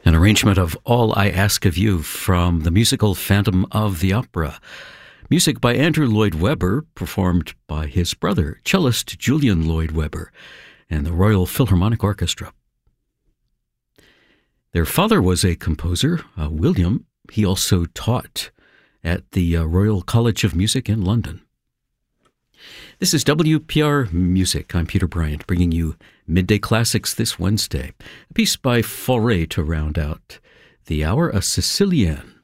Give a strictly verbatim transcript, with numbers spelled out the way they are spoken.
An arrangement of All I Ask of You from the musical Phantom of the Opera. Music by Andrew Lloyd Webber, performed by his brother, cellist Julian Lloyd Webber, and the Royal Philharmonic Orchestra. Their father was a composer, uh, William. He also taught at the uh, Royal College of Music in London. This is W P R Music. I'm Peter Bryant, bringing you Midday Classics this Wednesday. A piece by Fauré to round out the hour, a Sicilienne.